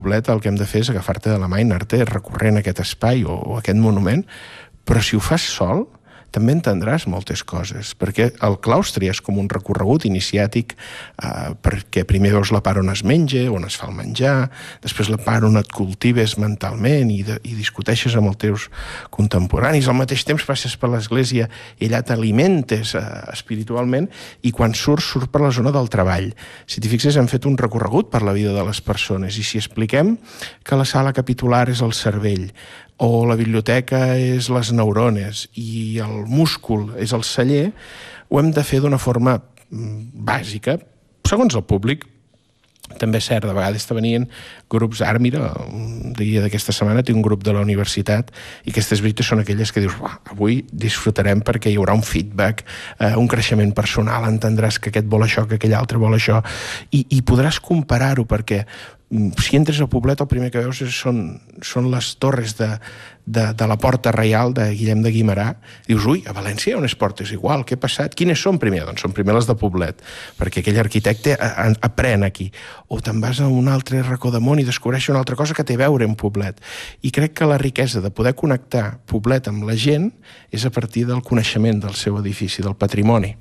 Poblet el que hem de fer és agafar-te de la mà i anar-te recorrent aquest espai o aquest monument, però si ho fas sol també entendràs moltes coses, perquè el claustre és com un recorregut iniciàtic perquè primer veus la part on es menja, on es fa el menjar, després la part on et cultives mentalment i discuteixes amb els teus contemporanis, al mateix temps passes per l'església i allà t'alimentes espiritualment i quan surt per la zona del treball. Si t'hi fixes, hem fet un recorregut per la vida de les persones i si expliquem que la sala capitular és el cervell, o la biblioteca és les neurones i el múscul és el celler, ho hem de fer d'una forma bàsica, segons el públic. També és cert, de vegades te venien grups, ara mira, un dia d'aquesta setmana té un grup de la universitat i aquestes visites són aquelles que dius avui disfrutarem perquè hi haurà un feedback, un creixement personal, entendràs que aquest vol això, que aquell altre vol això i podràs comparar-ho perquè si entres a Poblet el primer que veus són les torres de la Porta Reial de Guillem de Guimerà. Dius, ui, a València hi ha unes portes igual, què ha passat? Quines són primer? Doncs són primer les de Poblet, perquè aquell arquitecte aprèn aquí. O te'n vas a un altre racó de món i descobreixes una altra cosa que té a veure amb Poblet. I crec que la riquesa de poder connectar Poblet amb la gent és a partir del coneixement del seu edifici, del patrimoni.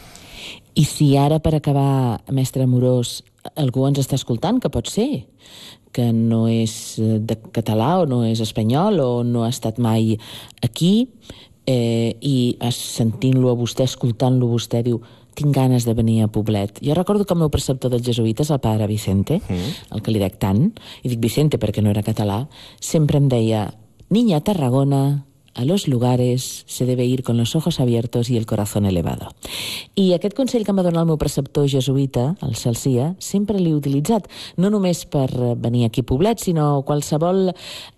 I si ara, per acabar, mestre Amorós, algú ens està escoltant, que pot ser, que no és de català o no és espanyol o no ha estat mai aquí i sentint-lo a vostè, escoltant-lo a vostè, diu tinc ganes de venir a Poblet. Jo recordo que el meu preceptor dels jesuïtes, el padre Vicente, el que li dec tant, i dic Vicente perquè no era català, sempre em deia niña Tarragona, a los lugares se debe ir con los ojos abiertos y el corazón elevado. I aquest consell que em va donar el meu preceptor jesuïta, el Celsia, sempre l'he utilitzat, no només per venir aquí a Poblet, sinó qualsevol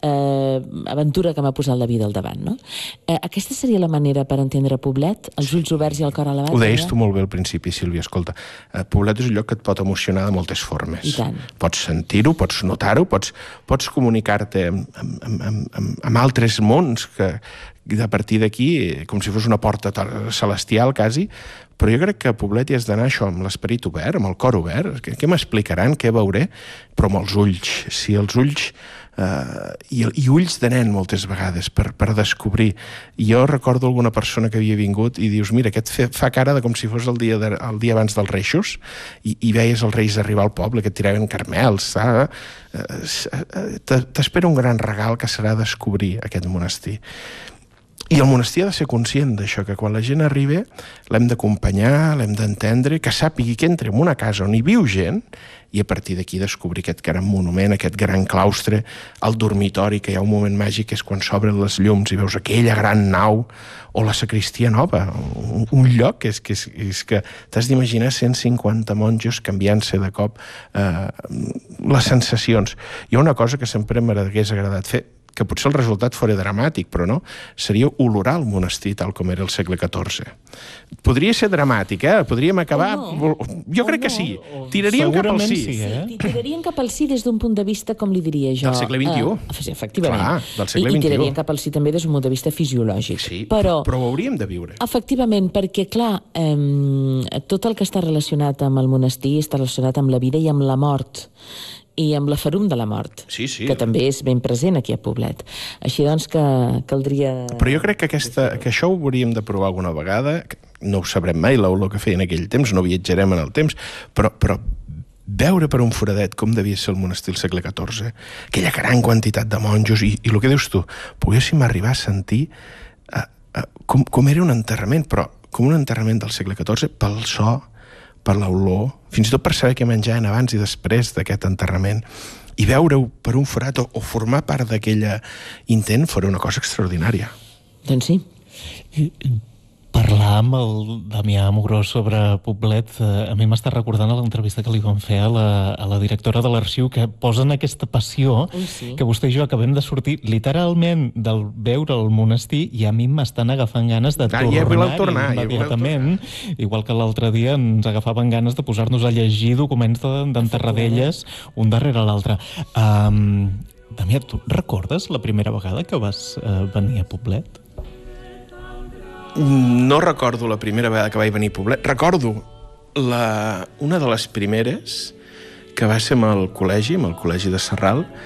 aventura que m'ha posat la vida al davant. No? Aquesta seria la manera per entendre Poblet, els ulls oberts i el cor elevat? Ho deies tu molt bé al principi, Sílvia, escolta. Poblet és un lloc que et pot emocionar de moltes formes. I tant. Pots sentir-ho, pots notar-ho, pots comunicar-te amb altres mons que a partir d'aquí, com si fos una porta celestial, quasi, però jo crec que a Poblet hi has d'anar això, amb l'esperit obert, amb el cor obert, què m'explicaran, què veuré, però amb els ulls, si els ulls, i ulls de nen moltes vegades, per descobrir. Jo recordo alguna persona que havia vingut i dius, mira, aquest fa cara de com si fos el dia abans dels Reixos, i veies els Reis arribar al poble, que et tiraven carmels, t'espera un gran regal que serà descobrir aquest monestir. I el monestir ha de ser conscient d'això, que quan la gent arriba l'hem d'acompanyar, l'hem d'entendre, que sàpigui que entra en una casa on hi viu gent i a partir d'aquí descobrir aquest gran monument, aquest gran claustre, el dormitori, que hi ha un moment màgic, que és quan s'obren les llums i veus aquella gran nau, o la sacristia nova, un lloc que és que t'has d'imaginar 150 monjos canviant-se de cop les sensacions. Hi ha una cosa que sempre m'hagués agradat fer, que potser el resultat fora dramàtic, però no, seria olorar el monestir tal com era el segle XIV. Podria ser dramàtic, Podríem acabar... Jo crec que sí. Tiraríem cap al sí. Sí, tiraríem cap al sí des d'un punt de vista, com li diria jo... Del segle XXI. Efectivament. Clar, del segle XXI. I tiraríem cap al sí també des d'un punt de vista fisiològic. Sí, però ho hauríem de viure. Efectivament, perquè, clar, tot el que està relacionat amb el monestir està relacionat amb la vida i amb la mort, i amb la ferum de la mort, que també és ben present aquí a Poblet. Així doncs que caldria... Però jo crec que això ho hauríem de provar alguna vegada, no ho sabrem mai, l'olor que feia en aquell temps, no viatjarem en el temps, però veure per un foradet com devia ser el monestir del segle XIV, aquella gran quantitat de monjos, i el que dius tu, poguéssim arribar a sentir com era un enterrament, però com un enterrament del segle XIV pel so, per l'olor, fins i tot per saber què menjaven abans i després d'aquest enterrament, i veure-ho per un forat o formar part d'aquell intent fora una cosa extraordinària. Doncs sí. Parlar amb el Damià Amorós sobre Poblet a mi m'està recordant l'entrevista que li van fer a la directora de l'arxiu, que posen aquesta passió que vostè i jo acabem de sortir literalment del veure el monestir, i a mi m'estan agafant ganes de tornar immediatament, igual que l'altre dia ens agafaven ganes de posar-nos a llegir documents d'Enterradelles un darrere l'altre. Damià, tu recordes la primera vegada que vas venir a Poblet? No recordo la primera vegada que vaig venir a Poblet. Recordo una de les primeres que va ser amb el col·legi de Sarral,